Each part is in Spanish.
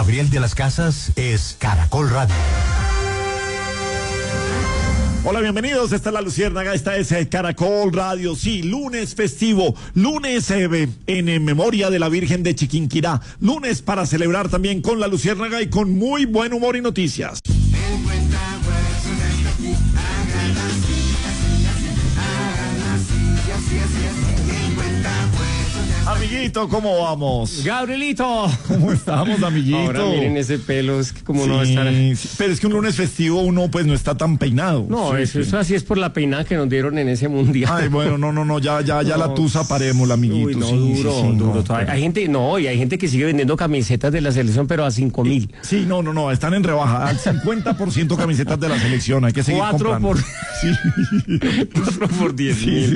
Gabriel de las Casas es Caracol Radio. Hola, bienvenidos, esta es La Luciérnaga, esta es Caracol Radio, sí, lunes festivo, lunes en memoria de la Virgen de Chiquinquirá, lunes para celebrar también con La Luciérnaga y con muy buen humor y noticias. Amiguito, ¿cómo vamos? Gabrielito, ¿Cómo estamos, amiguito? ahora miren ese pelo, es que como no estar... Sí, pero es que un lunes festivo uno pues no está tan peinado. No, Sí. eso así es por la peinada que nos dieron en ese mundial. Ay, bueno, no, ya la tusa parémosla, amiguito. Uy, no, Sí, duro, sí, duro. no, Todavía. pero- Hay gente, no, y hay gente que sigue vendiendo camisetas de la selección, pero a 5.000. Sí, no, están en rebaja, al 50% camisetas de la selección, hay que seguir 4 comprando. por... Sí. 4 por 10.000.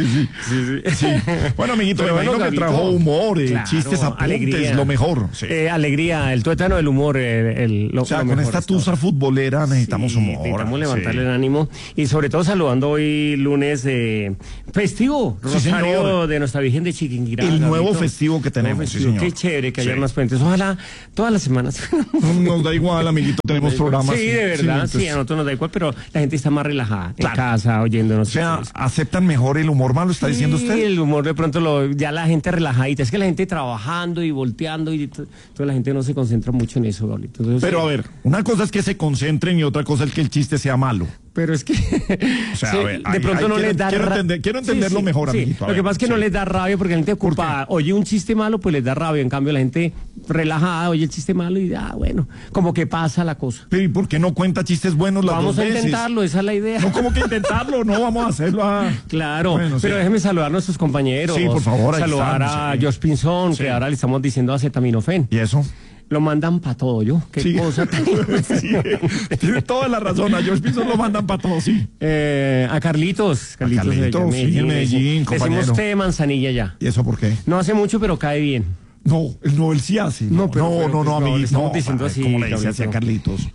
Sí. Bueno, amiguito, Pero me imagino bueno, que Gablito, trajo humor, claro, chistes, apuntes, alegría. lo mejor. Sí. Alegría, el tuétano del humor. O sea, lo con mejor esta es todo. tusa futbolera necesitamos Sí, humor. necesitamos levantarle Sí. el ánimo y sobre todo saludando hoy lunes festivo, Sí, rosario señor. de nuestra Virgen de Chiquinquirá. El nuevo Gabrito. festivo que tenemos, Nuevo sí, festivo. señor. Qué chévere que haya Sí. más puentes. Ojalá todas las semanas. Nos da igual, amiguito, tenemos programas. Sí, de verdad, entonces, sí, a nosotros nos da igual, pero la gente está más relajada Claro. en casa, oyéndonos. O sea, aceptan mejor el humor malo, está diciendo Sí, usted. el humor de pronto ya la gente relajadita. Es que la gente trabajando y volteando y entonces la gente no se concentra mucho en eso, Gablito. Entonces, Pero a ver, una cosa es que se concentren y otra cosa es que el chiste sea malo. Pero es que O sea, sí, a ver, de pronto no les da quiero entenderlo mejor, amiguito. a Lo que ver, pasa es que sí. no les da rabia porque la gente ocupada oye un chiste malo, pues les da rabia. En cambio, la gente relajada oye el chiste malo y bueno, como que pasa la cosa. Pero ¿y por qué no cuenta chistes buenos las Vamos dos a veces? intentarlo, esa es la idea. No, como que intentarlo, no vamos a hacerlo. Claro, Bueno, pero sí. déjeme saludar a nuestros compañeros. Sí, por favor, ahí saludar están, a sí. George Pinzón, Sí. que ahora le estamos diciendo acetaminofén. ¿Y eso? Lo mandan para todo, ¿yo? Qué Sí. cosa tan... Sí, tiene toda la razón. A George Pinzón lo mandan para todos, sí. A Carlitos. Carlitos, de allá en sí, en Medellín, compañero. Decimos té de manzanilla ya. ¿Y eso por qué? No hace mucho, pero cae bien. No, él sí hace. No, pero no, le amiguito. estamos No, diciendo así, ¿cómo le dice así a Gablito? Carlitos?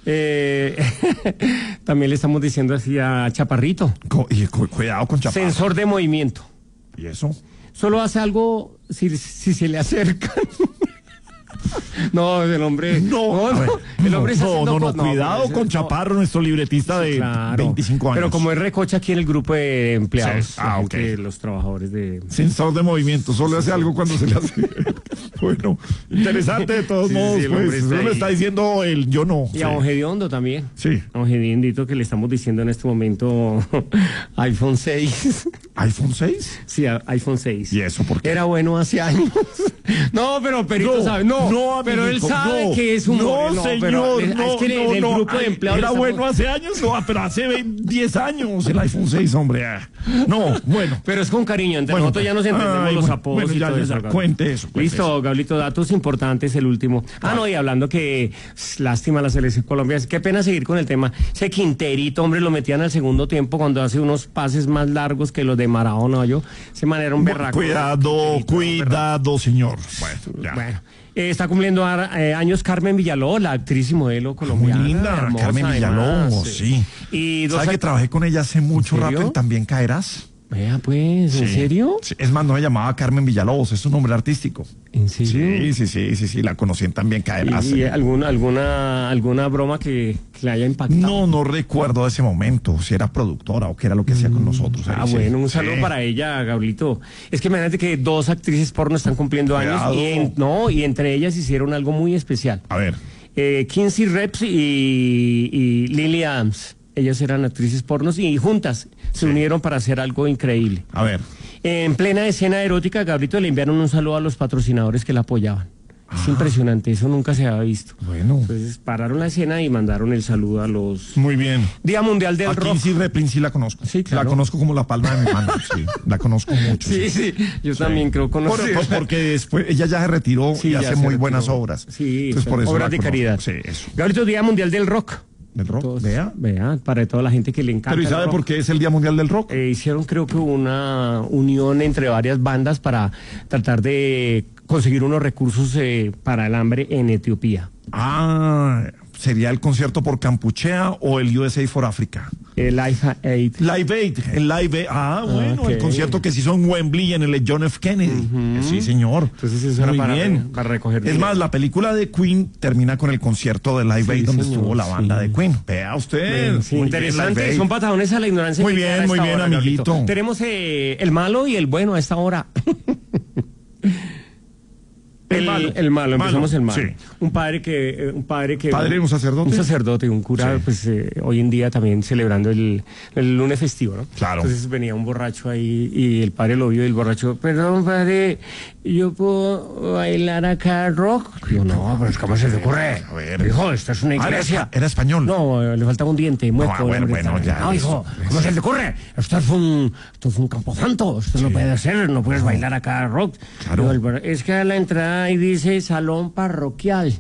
También le estamos diciendo así a Chaparrito. Cuidado con Chaparro. Sensor de movimiento. ¿Y eso? Solo hace algo si se le acercan. No, el hombre. A ver, El hombre está haciendo cosas. cuidado pero con ese- Chaparro, nuestro libretista de Claro. 25 años. Pero como es recocha aquí en el grupo de empleados, Sí. la Ok. gente, los trabajadores de... Sensor de movimiento, solo hace algo cuando se le hace. Bueno, interesante de todos Sí, modos, sí, el hombre pues. está Eso lo ahí. está diciendo el yo no. Y Sí. a Ongediondo también. Sí. A Ongediondito que le estamos diciendo en este momento iPhone 6. ¿iPhone 6? Sí, iPhone 6. ¿Y eso por qué? Era bueno hace años. No, pero Perito sabe. No, pero él amiguito, sabe no. que es un No, señor, es que en el grupo de empleados Era estamos- bueno hace años, no, pero hace 10 años el iPhone 6, hombre. No, bueno. Pero es con cariño, entre Bueno, nosotros ya nos entendemos ay, los bueno, apodos bueno, y ya, todo ya, eso. ya, Gablito. cuente eso, cuente Listo, Gablito, datos importantes, el último. No, y hablando que lástima la selección colombiana, qué pena seguir con el tema. Ese Quinterito, hombre, lo metían al segundo tiempo cuando hace unos pases más largos que los de Maradona, yo. Ese man era un berraco. Cuidado, señor. Bueno, ya. Bueno, está cumpliendo años Carmen Villaló, la actriz y modelo colombiana. Muy linda, hermosa, Carmen Villaló, además, sí. Y dos ¿Sabe que trabajé con ella hace mucho ¿En serio? rato y también caerás? Vea, pues, ¿en Sí. serio? Sí, es más, no se llamaba Carmen Villalobos, es su nombre artístico. ¿En serio? Sí, la conocí en También Caerás. ¿Y alguna broma que le haya impactado? No recuerdo ese momento, si era productora o qué era lo que hacía con nosotros. ahí, sí. Bueno, un saludo Sí. para ella, Gablito. Es que imagínate que 2 actrices porno están cumpliendo Cuidado. años y entre ellas hicieron algo muy especial. A ver, Kinsey Reps y Lily Adams. Ellas eran actrices pornos y juntas se unieron para hacer algo increíble. a ver. En plena escena erótica, Gabrito, le enviaron un saludo a los patrocinadores que la apoyaban. Es impresionante, eso nunca se había visto. Bueno, Entonces pararon la escena y mandaron el saludo a los... muy bien. Día Mundial del Aquí Rock. sí, Reprin, sí la conozco. Sí, claro. La conozco como la palma de mi mano, sí. La conozco mucho. Sí, yo también creo conocer. Porque después ella ya se retiró Sí, y ya hace se muy retiró. buenas obras. Sí, entonces por eso obras la de conozco. caridad. Sí, eso. Gabrito, Día Mundial del Rock. ¿Del rock? Entonces, Vea. para toda la gente que le encanta. Pero ¿y el sabe rock. por qué es el Día Mundial del Rock? Hicieron creo que una unión entre varias bandas para tratar de conseguir unos recursos para el hambre en Etiopía. ¿Sería el concierto por Campuchea o el USA for Africa? Live Aid. Live Aid, el Live Aid. Bueno, ok. el concierto que se hizo en Wembley en el John F. Kennedy. Sí, señor. Entonces eso era muy para, bien. para recoger Es dinero. más, la película de Queen termina con el concierto de Live Aid donde señor, estuvo la banda sí. de Queen. Vea usted. Sí, Muy interesante, bien, Live Aid. son patadones a la ignorancia. Muy que bien, queda a muy esta bien, hora, amiguito. Gabrielito. Tenemos el malo y el bueno a esta hora. El malo, empezamos el malo. Sí. Un padre que ¿Padre, un sacerdote? Un sacerdote, un cura, Sí. pues hoy en día también celebrando el lunes festivo, ¿no? Claro. Entonces venía un borracho ahí y el padre lo vio y el borracho, perdón, padre, ¿yo puedo bailar acá rock? Yo, no, pero ¿cómo se te ocurre? A ver. Hijo, esta es una iglesia. Era español. No, le faltaba un diente, mueco. bueno, hombre, bueno, ya, no, hijo, ¿cómo se te ocurre? Esto es un camposanto, esto no puede ser, no puedes bailar acá rock. Claro. Digo, es que a la entrada ahí dice salón parroquial.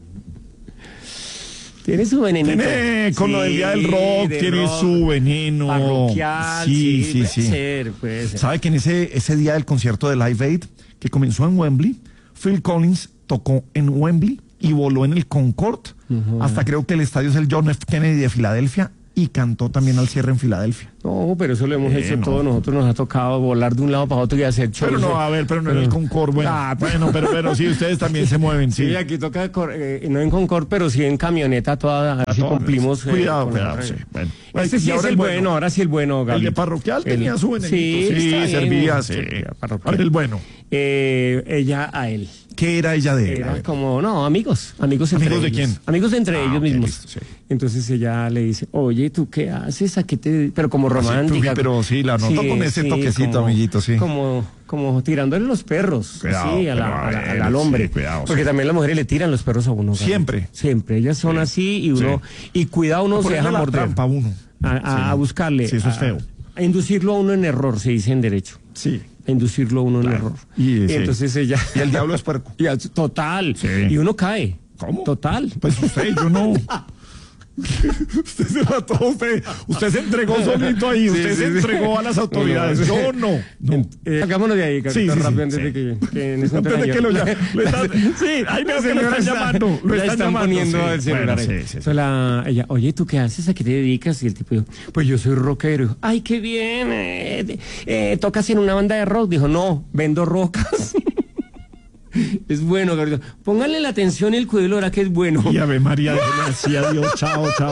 Tiene su venenito. Tiene, con lo del día del rock, tiene su veneno. Parroquial, Sí. puede ser. ¿Sabe que en ese día del concierto de Live Aid, que comenzó en Wembley, Phil Collins tocó en Wembley y voló en el Concorde, hasta creo que el estadio es el John F. Kennedy de Filadelfia, y cantó también al cierre en Filadelfia. No, pero eso lo hemos hecho no. todos. Nosotros nos ha tocado volar de un lado para otro y hacer shows. Pero no, a ver, pero no en el Concorde, bueno. Pero sí, ustedes también se mueven, sí. Sí, aquí toca, no en Concord, pero sí en camioneta toda, así cumplimos. Cuidado, con sí. Bueno. Este sí Y es ahora el bueno, ahora sí el bueno, Gaby. El de parroquial tenía su venenito. Sí, está bien. servía, sí. Parroquial. Ahora el bueno. Ella a él. ¿Qué era ella de él? A Era ver. como, no, amigos entre ¿Amigos de ellos. quién? Amigos entre Ah, ellos ok, mismos. listo, sí. Entonces ella le dice, oye, ¿tú qué haces? ¿A qué te...? Pero como romántica. pero sí, la notó con ese toquecito, amiguito, sí. Como tirándole los perros. Cuidado, sí, pero al hombre. sí, cuidado, Porque sí. también las mujeres le tiran los perros a uno. Gaby. Siempre. Siempre. Ellas son así y uno... Y cuidado, uno se deja la morder. trampa uno. A buscarle. Sí, eso es feo. A inducirlo a uno en error, se dice en derecho. Sí. A inducirlo a uno en error. Y, sí. Entonces ella... Y el diablo es puerco. Total. Sí. Y uno cae. ¿Cómo? Total. Pues usted, yo no. Usted se mató, usted se entregó solito ahí, usted se entregó a las autoridades. Yo no. Hagámonos de ahí, Sí, rápido, sí, antes de que nos Antes de que lo llamen. Sí, ahí veo que lo están llamando. Lo están llamando. poniendo Sí. el celular. Bueno, ahí. sí. Entonces ella, oye, ¿tú qué haces? ¿A qué te dedicas? Y el tipo dijo, pues yo soy rockero. Dijo, ay, qué bien. ¿Tocas en una banda de rock? Dijo, no, vendo rocas. Es bueno, Gabriel. Pónganle la atención y el cuidado, ahora que es bueno. Y Ave María, déjeme así, adiós, chao.